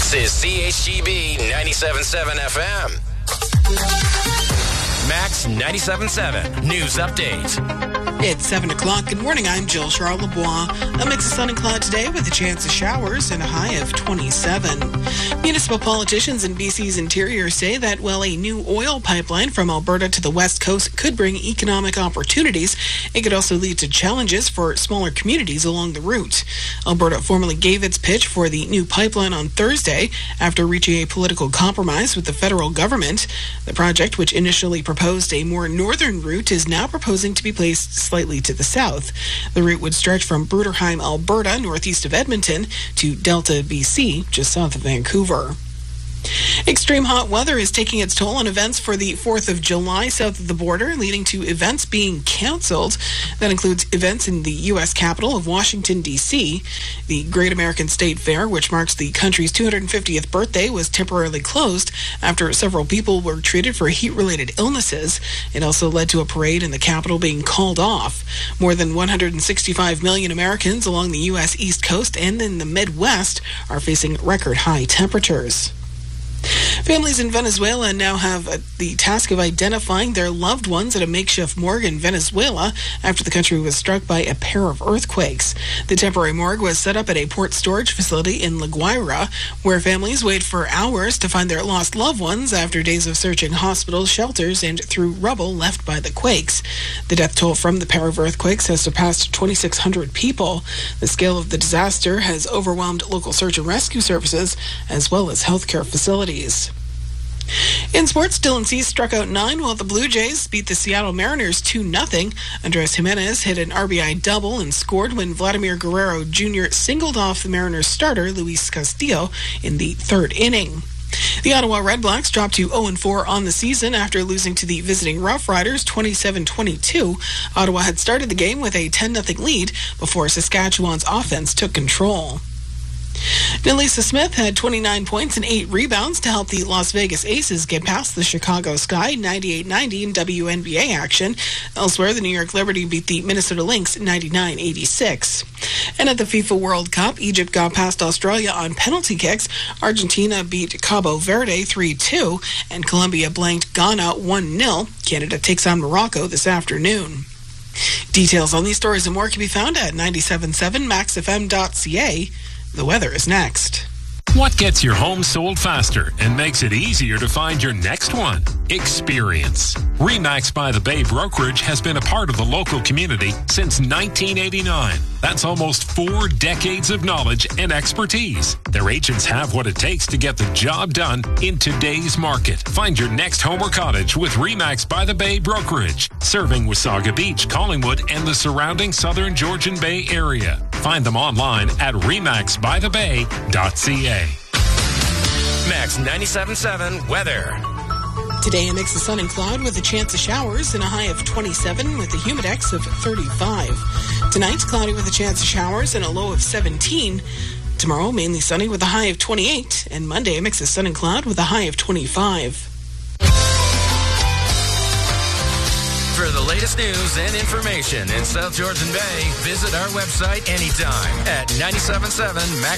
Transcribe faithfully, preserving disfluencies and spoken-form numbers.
This is C H G B ninety-seven point seven F M. Max ninety-seven point seven News Update. It's seven o'clock. Good morning. I'm Jill Charlebois. A mix of sun and cloud today with a chance of showers and a high of twenty-seven. Municipal politicians in B C's interior say that while a new oil pipeline from Alberta to the west coast could bring economic opportunities, it could also lead to challenges for smaller communities along the route. Alberta formally gave its pitch for the new pipeline on Thursday after reaching a political compromise with the federal government. The project, which initially proposed a more northern route, is now proposing to be placed slightly to the south. The route would stretch from Bruderheim, Alberta, northeast of Edmonton, to Delta, B C, just south of Vancouver. Extreme hot weather is taking its toll on events for the fourth of July south of the border, leading to events being canceled. That includes events in the U S capital of Washington, D C The Great American State Fair, which marks the country's two hundred fiftieth birthday, was temporarily closed after several people were treated for heat-related illnesses. It also led to a parade in the capital being called off. More than one hundred sixty-five million Americans along the U S East Coast and in the Midwest are facing record-high temperatures. Families in Venezuela now have the task of identifying their loved ones at a makeshift morgue in Venezuela after the country was struck by a pair of earthquakes. The temporary morgue was set up at a port storage facility in La Guaira, where families wait for hours to find their lost loved ones after days of searching hospitals, shelters, and through rubble left by the quakes. The death toll from the pair of earthquakes has surpassed twenty-six hundred people. The scale of the disaster has overwhelmed local search and rescue services as well as healthcare facilities. In sports, Dylan Cease struck out nine while the Blue Jays beat the Seattle Mariners two nothing. Andres Jimenez hit an R B I double and scored when Vladimir Guerrero Junior singled off the Mariners starter Luis Castillo in the third inning. The Ottawa Redblacks dropped to oh and four on the season after losing to the visiting Rough Riders twenty-seven twenty-two. Ottawa had started the game with a ten nothing lead before Saskatchewan's offense took control. Nelisa Smith had twenty-nine points and eight rebounds to help the Las Vegas Aces get past the Chicago Sky ninety-eight ninety in W N B A action. Elsewhere, the New York Liberty beat the Minnesota Lynx ninety-nine eighty-six. And at the FIFA World Cup, Egypt got past Australia on penalty kicks. Argentina beat Cabo Verde three two, and Colombia blanked Ghana one nil. Canada takes on Morocco this afternoon. Details on these stories and more can be found at ninety-seven point seven max f m dot c a. The weather is next. What gets your home sold faster and makes it easier to find your next one? Experience. RE/MAX by the Bay Brokerage has been a part of the local community since nineteen eighty-nine. That's almost four decades of knowledge and expertise. Their agents have what it takes to get the job done in today's market. Find your next home or cottage with RE/MAX by the Bay Brokerage, serving Wasaga Beach, Collingwood, and the surrounding southern Georgian Bay area. Find them online at remax by the bay dot c a. Max ninety-seven point seven weather. Today, a mix of sun and cloud with a chance of showers and a high of twenty-seven with a humidex of thirty-five. Tonight, cloudy with a chance of showers and a low of seventeen. Tomorrow, mainly sunny with a high of twenty-eight. And Monday, a mix of sun and cloud with a high of twenty-five. For the latest news and information in South Georgian Bay, visit our website anytime at ninety-seven point seven max